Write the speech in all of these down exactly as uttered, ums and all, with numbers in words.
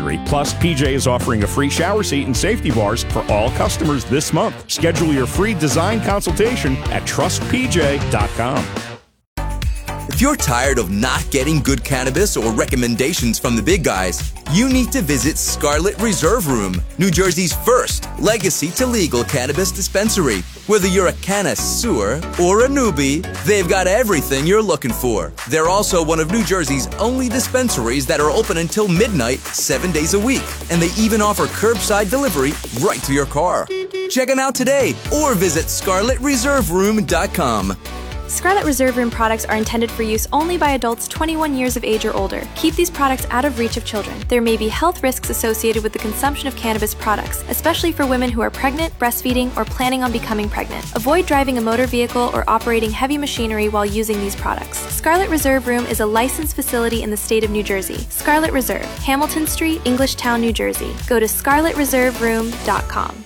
dispensary. Plus, P J is offering a free shower seat and safety bars for all customers this month. Schedule your free design consultation at trust p j dot com. If you're tired of not getting good cannabis or recommendations from the big guys, you need to visit Scarlet Reserve Room, New Jersey's first legacy to legal cannabis dispensary. Whether you're a connoisseur or a newbie, they've got everything you're looking for. They're also one of New Jersey's only dispensaries that are open until midnight, seven days a week. And they even offer curbside delivery right to your car. Check them out today or visit scarlet reserve room dot com. Scarlet Reserve Room products are intended for use only by adults twenty-one years of age or older. Keep these products out of reach of children. There may be health risks associated with the consumption of cannabis products, especially for women who are pregnant, breastfeeding, or planning on becoming pregnant. Avoid driving a motor vehicle or operating heavy machinery while using these products. Scarlet Reserve Room is a licensed facility in the state of New Jersey. Scarlet Reserve, Hamilton Street, Englishtown, New Jersey. Go to scarlet reserve room dot com.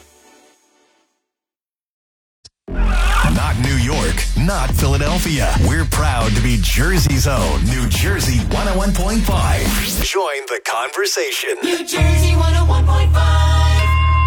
Not New York, not Philadelphia. We're proud to be Jersey's own New Jersey one oh one point five. Join the conversation. New Jersey one oh one point five.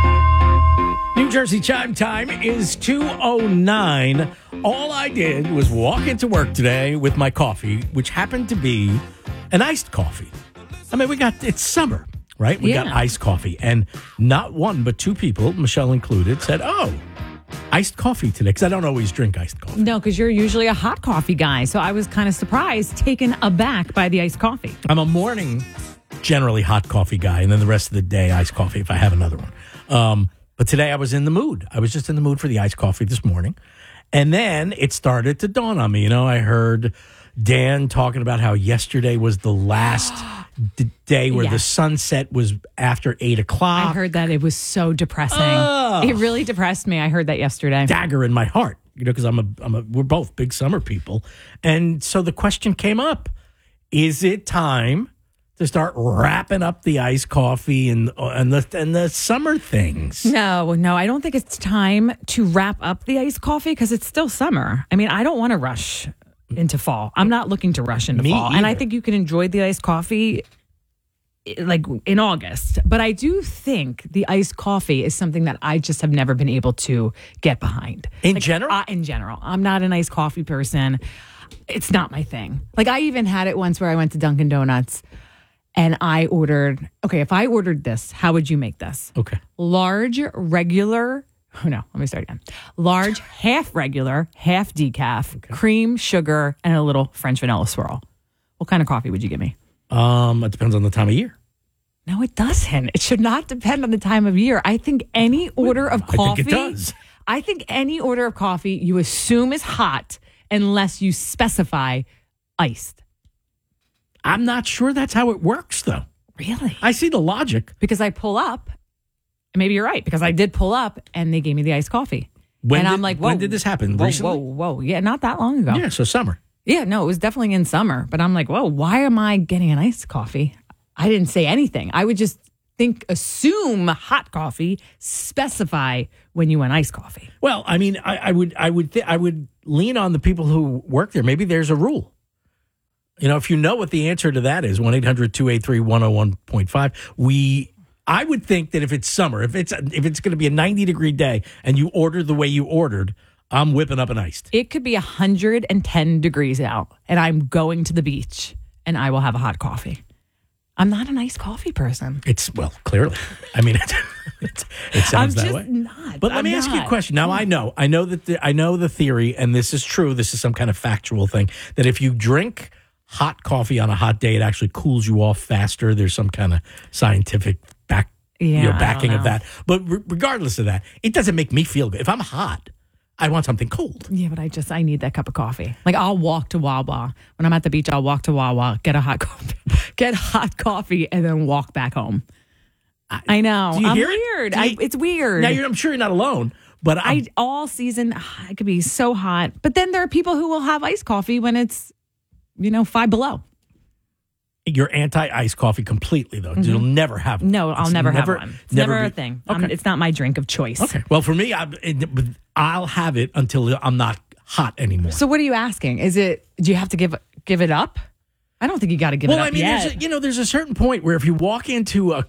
New Jersey chime time is two oh nine. All I did was walk into work today with my coffee, which happened to be an iced coffee. I mean, we got, it's summer, right? We Yeah. got iced coffee. And not one, but two people, Michelle included, said, oh, iced coffee today, because I don't always drink iced coffee. No, because you're usually a hot coffee guy. So I was kind of surprised, taken aback by the iced coffee. I'm a morning, generally hot coffee guy, and then the rest of the day, iced coffee if I have another one. Um, but today I was in the mood. I was just in the mood for the iced coffee this morning. And then it started to dawn on me. You know, I heard Dan talking about how yesterday was the last d- day where Yeah. the sunset was after eight o'clock. I heard that it was so depressing. Oh. It really depressed me. I heard that yesterday. Dagger in my heart, you know, because I'm a, I'm a, we're both big summer people. And so the question came up, is it time to start wrapping up the iced coffee and, and the, and the summer things? No, no, I don't think it's time to wrap up the iced coffee because it's still summer. I mean, I don't want to rush into fall. I'm not looking to rush into Me fall. And I either. think you can enjoy the iced coffee like in August. But I do think the iced coffee is something that I just have never been able to get behind. In Like, general? uh, in general. I'm not an iced coffee person. It's not my thing. Like I even had it once where I went to Dunkin' Donuts and I ordered, okay, if I ordered this, how would you make this? Okay. Large, regular, oh no, let me start again. Large, half regular, half decaf, cream, sugar, and a little French vanilla swirl. What kind of coffee would you give me? Um, it depends on the time of year. No, it doesn't. It should not depend on the time of year. I think any order of I coffee. think it does. I think any order of coffee you assume is hot unless you specify iced. I'm not sure that's how it works, though. Really? I see the logic. Because I pull up, and maybe you're right, because I did pull up and they gave me the iced coffee. When and did, I'm like, whoa. when did this happen? Whoa, Recently? whoa, whoa. Yeah, not that long ago. Yeah, so summer. Yeah, no, it was definitely in summer. But I'm like, whoa, why am I getting an iced coffee? I didn't say anything. I would just think, assume hot coffee, specify when you want iced coffee. Well, I mean, I, I would, I would, th- I would lean on the people who work there. Maybe there's a rule. You know, if you know what the answer to that is, one eight hundred two eight three one oh one point five. We, I would think that if it's summer, if it's if it's going to be a ninety degree day, and you order the way you ordered, I'm whipping up an iced. It could be one hundred ten degrees out, and I'm going to the beach, and I will have a hot coffee. I'm not an iced coffee person. It's, well, clearly. I mean, it, it, it sounds I'm that just way. not. But let I'm me ask you a not. question. Now, I know, I know that the, I know the theory, and this is true. This is some kind of factual thing, that if you drink hot coffee on a hot day, it actually cools you off faster. There's some kind of scientific back, Yeah, you know, I don't backing of know. that. But re- regardless of that, it doesn't make me feel good. If I'm hot, I want something cold. Yeah, but I just, I need that cup of coffee. Like I'll walk to Wawa. When I'm at the beach, I'll walk to Wawa, get a hot coffee, get hot coffee, and then walk back home. I know. Do you I'm hear it? weird. Do you- I, it's weird. Now, you're, I'm sure you're not alone, but I, I all season, it could be so hot. But then there are people who will have iced coffee when it's, you know, five below. you're anti-iced coffee completely, though. You'll never have one. No, I'll It's never, have one. It's never, be- a thing. Um, Okay. it's not my drink of choice. Okay. Well, for me, I, it, I'll have it until I'm not hot anymore. So what are you asking? Is it, do you have to give give it up? I don't think you got to give well, it up I mean, yet. there's a, you know, there's a certain point where if you walk into a